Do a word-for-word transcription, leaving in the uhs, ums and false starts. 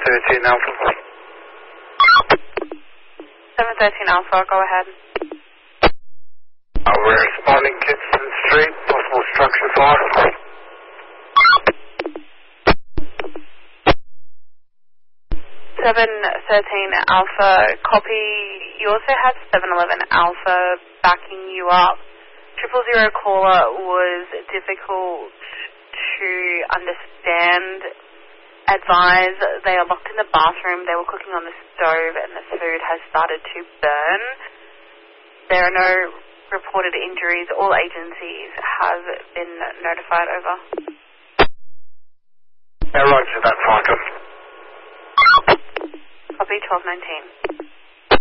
thirteen Alpha. seven thirteen Alpha, go ahead. Uh, we're responding Kingston Street, possible structure fire. seven thirteen Alpha, copy. You also had seven eleven Alpha backing you up. Triple zero caller was difficult to understand. Advise they are locked in the bathroom. They were cooking on the stove and the food has started to burn. There are no reported injuries. All agencies have been notified. Over. Yeah, roger that, Falcon. Copy twelve nineteen.